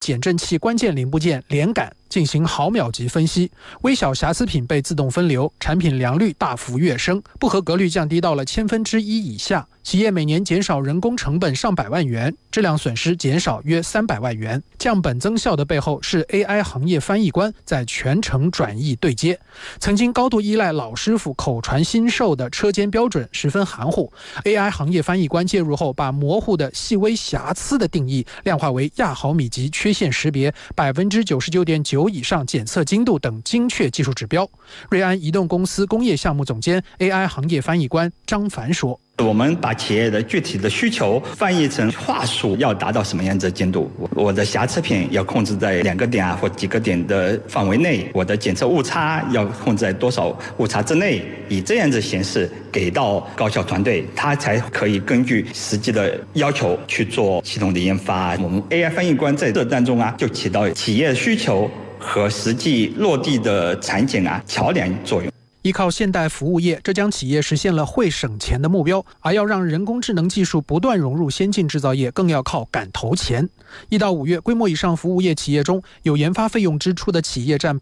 减震器关键零部件连感进行毫秒级分析，微小瑕疵品被自动分流，产品良率大幅跃升，不合格率降低到了1/1000以下。企业每年减少人工成本上百万元，质量损失减少约300万元。降本增效的背后是 AI 行业翻译官在全程转译对接。曾经高度依赖老师傅口传心授的车间标准十分含糊， AI 行业翻译官介入后，把模糊的细微瑕疵的定义量化为亚毫米级缺陷识别、99.9%以上检测精度等精确技术指标。瑞安移动公司工业项目总监 AI 行业翻译官张凡说， 我们把企业的具体的需求翻译成话术，要达到什么样子的精度，我的瑕疵品要控制在2个点或几个点的范围内，我的检测误差要控制在多少误差之内，以这样子形式给到高校团队，他才可以根据实际的要求去做系统的研发。我们 AI 翻译官在这当中就起到企业需求和实际落地的场景桥梁作用。 依靠现代服务业，这将企业实现了会省钱的目标，而要让人工智能技术不断融入先进制造业，更要靠敢投钱。1到5月，规模以上服务业企业中有研发费用支出的企业占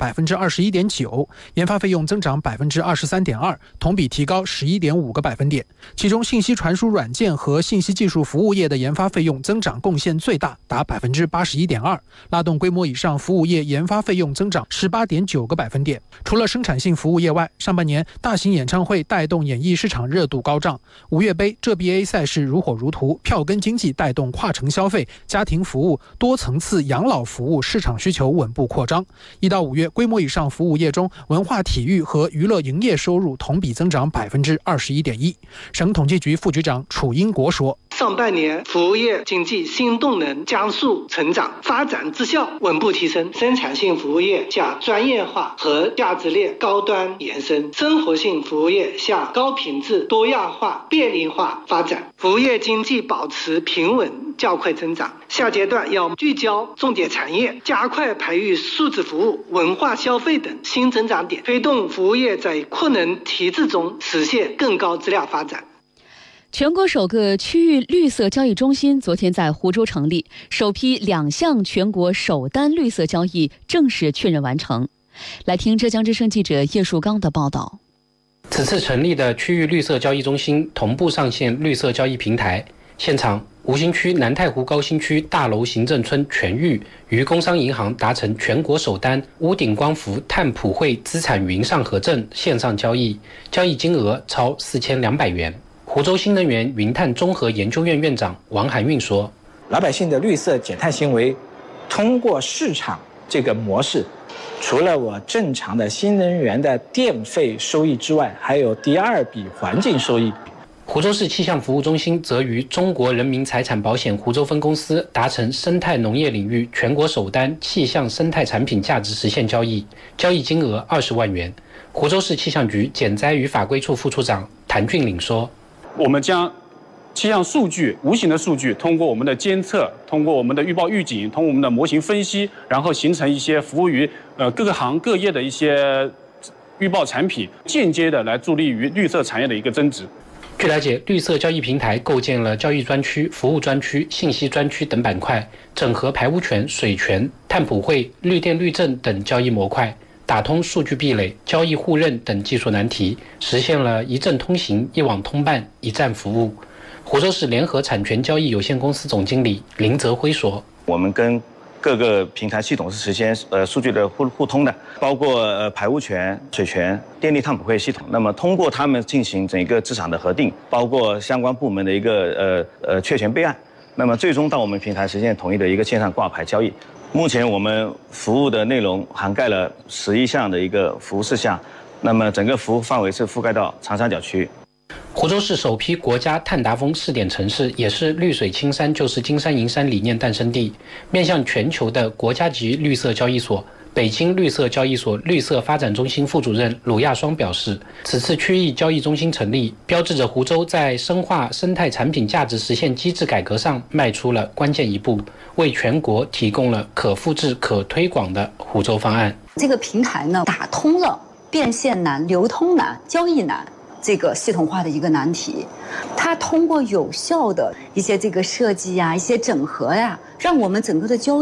21.9%，研发费用增长23.2%，同比提高11.5个百分点。其中，信息传输软件和信息技术服务业的研发费用增长贡献最大，达81.2%，拉动规模以上服务业研发费用增长18.9个百分点。除了生产性服务业外，上半年大型演唱会带动演艺市场热度高涨，五月杯、BA 赛事如火如荼，票根经济带动跨城消费、家庭服务、多层次养老服务市场需求稳步扩张。1到5月，规模以上服务业中，文化体育和娱乐营业收入同比增长21.1%。省统计局副局长楚英国说， 上半年服务业经济新动能加速成长，发展绩效稳步提升，生产性服务业向专业化和价值链高端延伸，生活性服务业向高品质、多样化、便利化发展，服务业经济保持平稳较快增长。下阶段要聚焦重点产业，加快培育数字服务、文化消费等新增长点，推动服务业在扩能提质中实现更高质量发展。 全国首个区域绿色交易中心昨天在湖州成立，首批2项全国首单绿色交易正式确认完成。来听浙江之声记者叶树刚的报道。 此次成立的区域绿色交易中心同步上线绿色交易平台，现场吴兴区南太湖高新区大楼行政村全域与工商银行达成全国首单屋顶光伏碳普惠资产云上核证线上交易，交易金额超4200元。湖州新能源云碳综合研究院院长王涵运说， 老百姓的绿色减碳行为通过市场这个模式，除了我正常的新能源的电费收益之外，还有第二笔环境收益。 湖州市气象服务中心则与中国人民财产保险湖州分公司达成生态农业领域全国首单气象生态产品价值实现交易，交易金额20万元。湖州市气象局减灾与法规处副处长谭俊岭说， 我们将气象数据、无形的数据，通过我们的监测，通过我们的预报预警，通过我们的模型分析，然后形成一些服务于各个行各业的一些预报产品，间接的来助力于绿色产业的一个增值。 据了解，绿色交易平台构建了交易专区、服务专区、信息专区等板块，整合排污权、水权、碳普惠、绿电绿证等交易模块，打通数据壁垒、交易互认等技术难题，实现了一证通行、一网通办、一站服务。湖州市联合产权交易有限公司总经理林泽辉说， 我们跟各个平台系统是实现数据的互通的，包括排污权、水权、电力碳普惠系统。那么通过他们进行整个资产的核定，包括相关部门的一个确权备案，那么最终到我们平台实现统一的一个线上挂牌交易。目前我们服务的内容涵盖了11项的一个服务事项，那么整个服务范围是覆盖到长三角区域。 湖州市首批国家碳达峰试点城市，也是绿水青山就是金山银山理念诞生地。面向全球的国家级绿色交易所，北京绿色交易所绿色发展中心副主任鲁亚双表示，此次区域交易中心成立，标志着湖州在深化生态产品价值实现机制改革上迈出了关键一步，为全国提供了可复制、可推广的湖州方案。 这个平台呢，打通了变现难、流通难、交易难这个系统化的一个难题，它通过有效的一些这个设计呀、一些整合呀，让我们整个的交易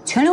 全流